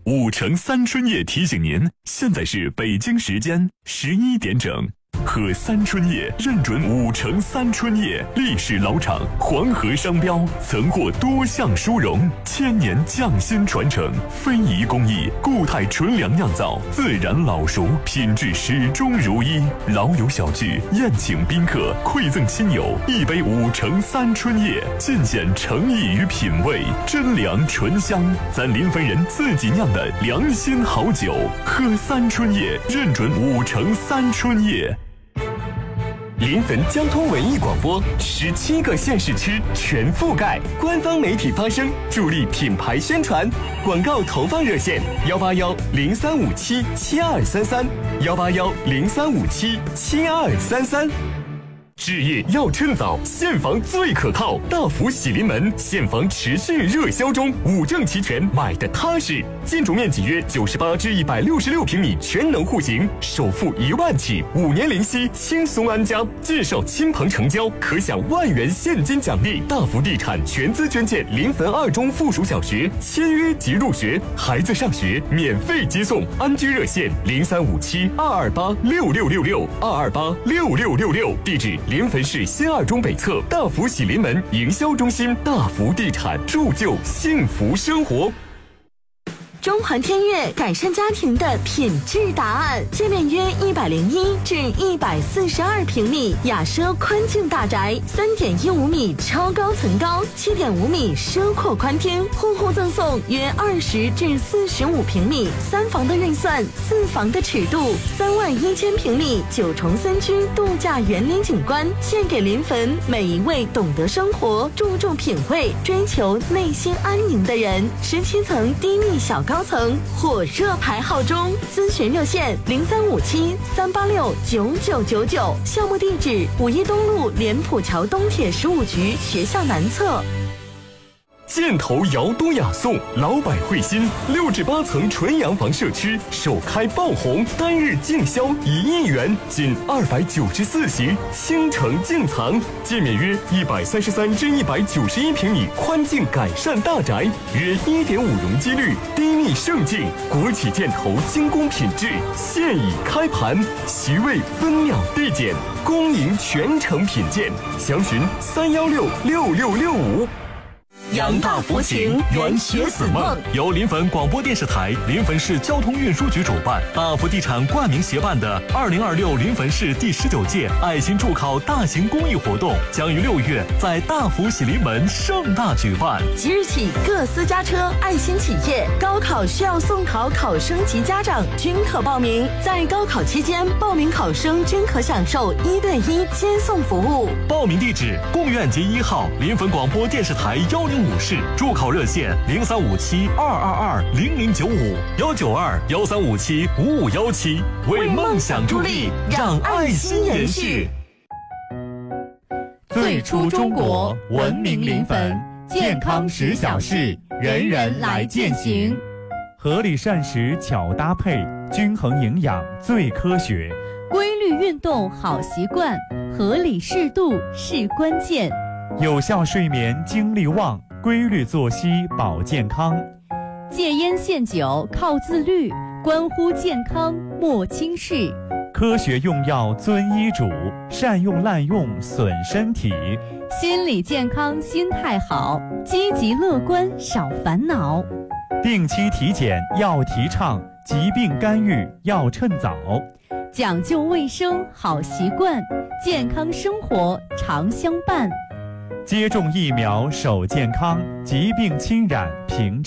5城3春夜提醒您，现在是北京时间11点整。喝3春夜认准5城3春夜，历史老厂，黄河商标，曾获多项殊荣，1000年匠心传承，非遗工艺，固态纯粮酿造，自然老熟，品质始终如一。老友小聚，宴请宾客，馈赠亲友，一杯5城3春夜，尽显诚意与品味，真粮醇香，咱临汾人自己酿的良心好酒。喝3春夜认准5城3春夜。 临汾交通文艺广播17个县市区全覆盖，官方媒体发声，助力品牌宣传。广告投放热线：181-0357-7233，181-0357-7233。置业要趁早，现房最可靠。大福喜临门现房持续热销中，5证齐全，买的踏实。建筑面积约98至166平米，全能户型，首付1万起，5年零息，轻松安家。介绍亲朋成交，可享1万元现金奖励。大福地产全资捐建临汾2中附属小学，签约即入学，孩子上学免费接送。安居热线：0357-228-6666，228-6666。地址：临汾市新2中北侧大福喜临门营销中心。大福地产，铸就幸福生活。 中环天悦改善家庭的品质答案，界面约101至142平米，雅奢宽净大宅，3.15米超高层高，7.5米奢阔宽厅，户户赠送约20至45平米，3房的预算，4房的尺度，31000平米9重3居度假园林景观，献给临汾每一位懂得生活、注重品味、追求内心安宁的人。17层低密小高层火热排号中，咨询热线0357-386-9999，项目地址5一东路莲浦桥东铁15局学校南侧。 箭头瑶多雅颂，老百惠心，6至8层纯洋房社区首开爆红，单日净销1亿元，仅294席，倾城净藏，界面约133至191平米，宽净改善大宅，约1.5容积率，低密盛境，国企箭头精工品质，现已开盘，席位分秒递减，恭迎全程品鉴，详询316-6665。 扬大福情，圆学子梦， 由临汾广播电视台、临汾市交通运输局主办，大福地产冠名协办的2026临汾市第19届爱心助考大型公益活动，将于6月在大福喜临门盛大举办。 即日起，各私家车、爱心企业、高考需要送考考生及家长均可报名。在高考期间，报名考生均可享受1对1接送服务。 报名地址：贡院街1号临汾广播电视台105室，助考热线0357-222-0095，192-1357-5517，为梦想助力，让爱心延续。 最初中国，文明临汾，健康10小事，人人来践行。 合理膳食巧搭配，均衡营养最科学。 规律运动好习惯，合理适度是关键。 有效睡眠精力旺，规律作息保健康。 戒烟限酒靠自律，关乎健康莫轻视。 科学用药遵医嘱，善用滥用损身体。 心理健康心态好，积极乐观少烦恼。 定期体检要提倡，疾病干预要趁早。 讲究卫生好习惯，健康生活常相伴。 接种疫苗守健康，疾病侵染平